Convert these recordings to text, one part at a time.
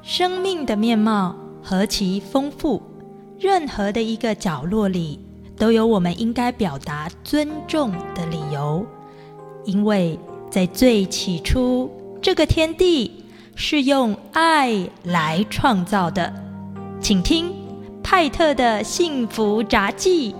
生命的面貌何其丰富，任何的一个角落里都有我们应该表达尊重的理由。因为在最起初，这个天地是用爱来创造的。请听派特的幸福札记。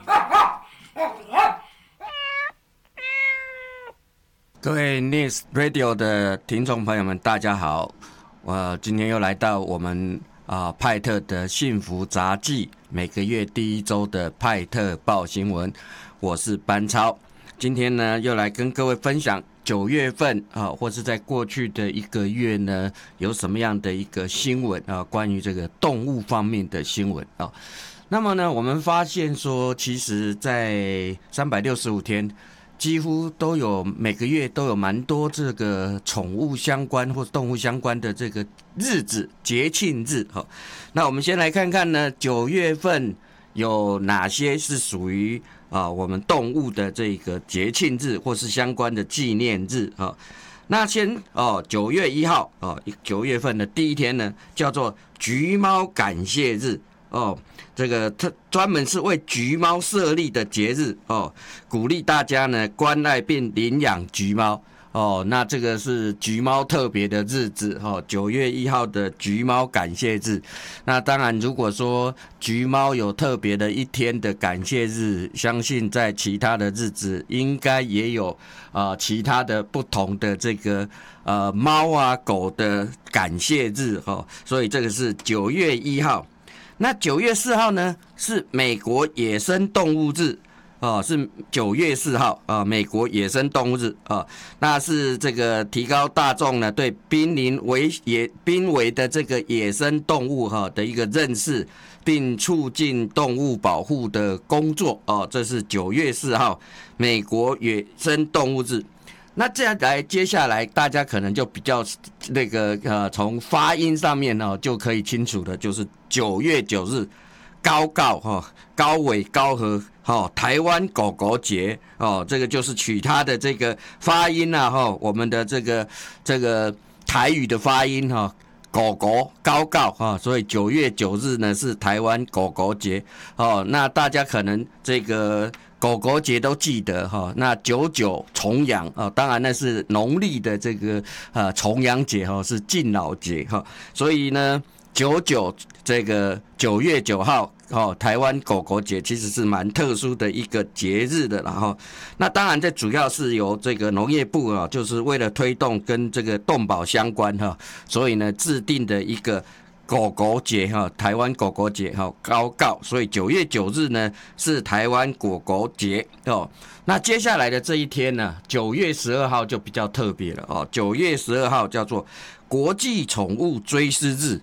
各位 News Radio 的听众朋友们，大家好。我今天又来到我们派特的幸福札记，每个月第一周的派特报新闻，我是班超。今天呢，又来跟各位分享9月份或是在过去的一个月呢，有什么样的一个新闻关于这个动物方面的新闻啊。那么呢，我们发现说，其实在365天。几乎都有每个月都有蛮多这个宠物相关或动物相关的这个日子节庆日。那我们先来看看呢，9月份有哪些是属于我们动物的这个节庆日或是相关的纪念日。那先9月1号9月份的第一天呢，叫做橘猫感谢日。这个专门是为橘猫设立的节日鼓励大家呢关爱并领养橘猫那这个是橘猫特别的日子9月1号的橘猫感谢日。那当然，如果说橘猫有特别的一天的感谢日，相信在其他的日子应该也有其他的不同的这个猫狗的感谢日所以这个是9月1号。那9月4号呢，是美国野生动物日是9月4号美国野生动物日那是这个提高大众呢对濒危的这个野生动物的一个认识，并促进动物保护的工作这是9月4号美国野生动物日。那接下来大家可能就比较那个从发音上面就可以清楚的，就是9月9日高尾高和台湾狗狗节这个就是取它的这个发音我们的这个台语的发音狗狗高所以9月9日呢是台湾狗狗节那大家可能这个狗狗节都记得那99重阳当然那是农历的这个重阳节是敬老节所以呢99这个9月9号台湾狗狗节其实是蛮特殊的一个节日的。然后那当然这主要是由这个农业部就是为了推动跟这个动保相关所以呢制定的一个狗狗节台湾狗狗节高所以9月9日呢是台湾狗狗节那接下来的这一天呢9月12号就比较特别了9月12号叫做国际宠物追思日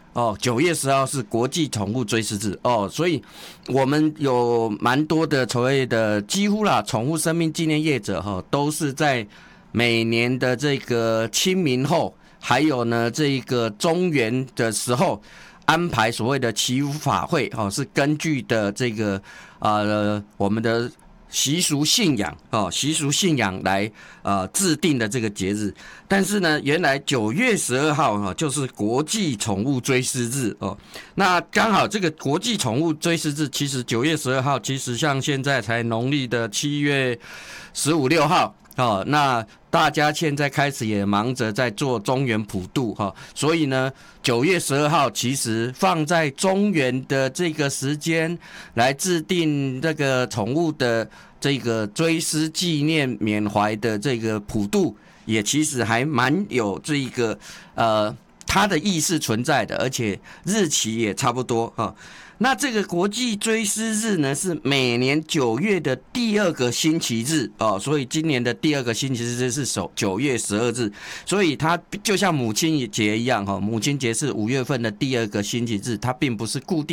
9月10号是国际宠物追思日所以我们有蛮多的所谓的几乎宠物生命纪念业者都是在每年的这个清明后，还有呢这个中元的时候安排所谓的祈福法会是根据的这个我们的习俗信仰来制定的这个节日。但是呢，原来9月12号就是国际宠物追思日那刚好这个国际宠物追思日，其实9月12号其实像现在才农历的7月15、16号那大家现在开始也忙着在做中元普渡所以呢9月12号其实放在中元的这个时间来制定这个宠物的这个追思纪念缅怀的这个普渡，也其实还蛮有这个它的意识存在的，而且日期也差不多那这个国际追思日呢，是每年9月的第2个星期日所以今年的第2个星期日是9月12日，所以它就像母亲节一样母亲节是5月份的第2个星期日，它并不是固定